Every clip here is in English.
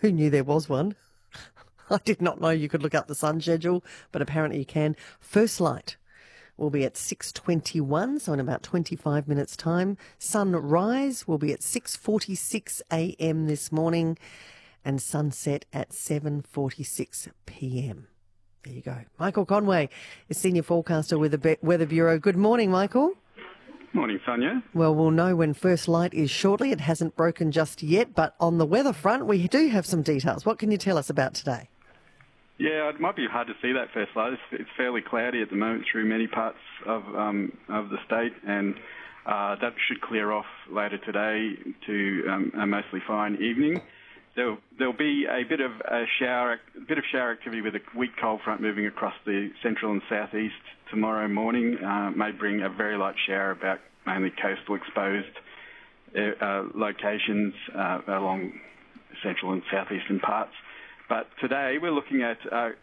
Who knew there was one? I did not know you could look up the sun schedule, but apparently you can. First light will be at 6:21, so in about 25 minutes' time. Sunrise will be at 6:46 a.m. this morning, and sunset at 7:46 p.m. There you go. Michael Conway is Senior Forecaster with the Weather Bureau. Good morning, Michael. Morning, Sonia. Well, we'll know when first light is shortly. It hasn't broken just yet, but on the weather front, we do have some details. What can you tell us about today? Yeah, it might be hard to see that first light. It's fairly cloudy at the moment through many parts of the state, and that should clear off later today to a mostly fine evening. There'll be a bit of shower activity with a weak cold front moving across the central and southeast tomorrow morning. May bring a very light shower about mainly coastal exposed locations along central and southeastern parts. But today we're looking at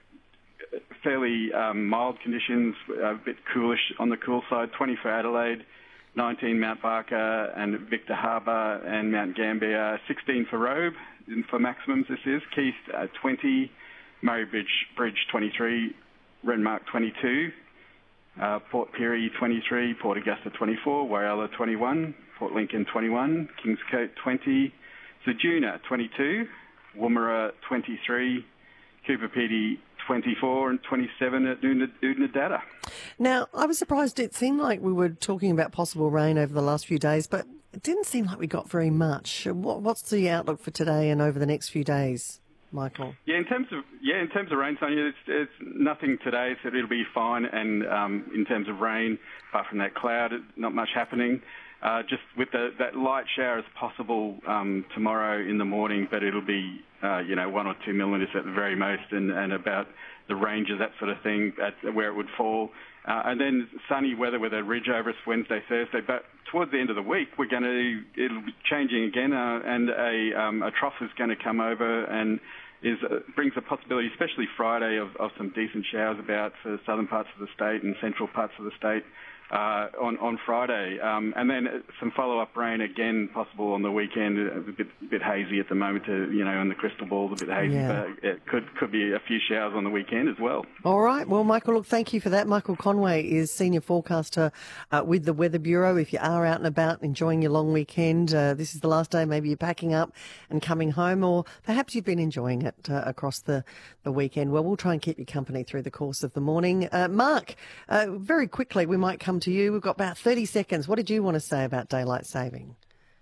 fairly mild conditions, a bit coolish on the cool side, 20 for Adelaide, 19 Mount Barker and Victor Harbour and Mount Gambier, 16 for Robe for maximums this is, Keith 20, Murray Bridge 23, Renmark 22, Port Pirie 23, Port Augusta 24, Whyalla 21, Port Lincoln 21, Kingscote 20, Ceduna 22, Woomera 23, Cooper Pedy 24 and 27 at Oodnadatta. Now, I was surprised. It seemed like we were talking about possible rain over the last few days, but it didn't seem like we got very much. What's the outlook for today and over the next few days, Michael? Yeah, in terms of rain, Sonia, it's nothing today, so it'll be fine. And in terms of rain, apart from that cloud, not much happening. Just with that light shower as possible tomorrow in the morning, but it'll be 1 or 2 millimetres at the very most, and about the range of that sort of thing at where it would fall. And then sunny weather with a ridge over us Wednesday, Thursday. But towards the end of the week, it'll be changing again, and a trough is going to come over and brings a possibility, especially Friday, of some decent showers about for southern parts of the state and central parts of the state on Friday. And then some follow-up rain again possible on the weekend, a bit hazy at the moment, and the crystal ball's a bit hazy, but it could be a few showers on the weekend as well. All right. Well, Michael, look, thank you for that. Michael Conway is Senior Forecaster with the Weather Bureau. If you are out and about enjoying your long weekend, this is the last day, maybe you're packing up and coming home, or perhaps you've been enjoying it across the weekend. Well, we'll try and keep you company through the course of the morning. Mark, very quickly, we might come to you. We've got about 30 seconds. What did you want to say about daylight saving?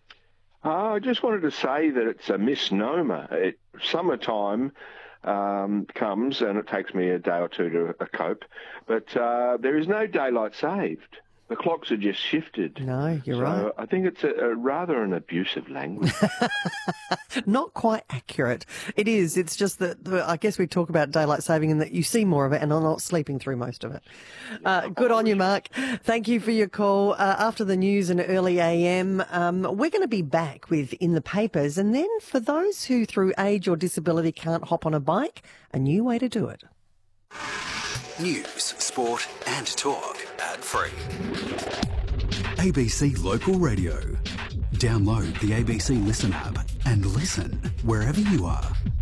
I just wanted to say that it's a misnomer. Summertime comes and it takes me a day or two to cope, but there is no daylight saved. The clocks are just shifted. No, you're right. I think it's a rather an abusive language. Not quite accurate. It is. It's just that I guess we talk about daylight saving and that you see more of it and are not sleeping through most of it. Good on you, Mark. Thank you for your call. After the news and early AM, we're going to be back with In the Papers. And then for those who through age or disability can't hop on a bike, a new way to do it. News, sport and talk ad-free. ABC Local Radio. Download the ABC Listen app and listen wherever you are.